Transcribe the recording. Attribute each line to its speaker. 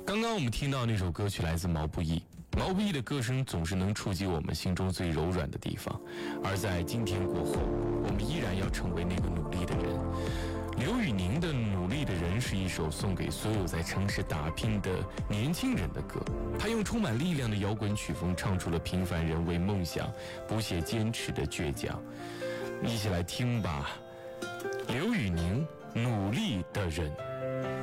Speaker 1: 刚刚我们听到那首歌曲来自毛不易，毛不易的歌声总是能触及我们心中最柔软的地方。而在今天过后，我们依然要成为那个努力的人。刘宇宁的《努力的人》是一首送给所有在城市打拼的年轻人的歌。他用充满力量的摇滚曲风唱出了平凡人为梦想不懈坚持的倔强。一起来听吧，刘宇宁《努力的人》。